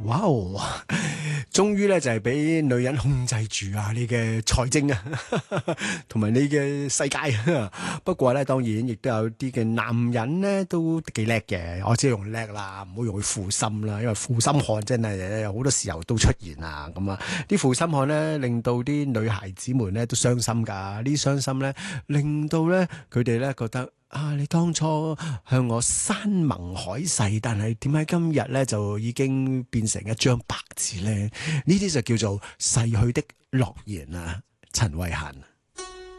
哇哦！終於咧就係俾女人控制住啊你嘅財政啊，同埋你嘅世界。不過咧，當然亦都有啲嘅男人咧都幾叻嘅。我只係用叻啦，唔好用佢負心啦，因為負心漢真係有好多時候都出現啊。咁啊，啲負心漢咧令到啲女孩子們咧都傷心㗎。呢啲傷心咧令到咧佢哋咧覺得。啊！你當初向我山盟海誓，但係點解今日咧就已經變成一張白紙咧？呢啲就叫做逝去的諾言啊，陳慧嫻。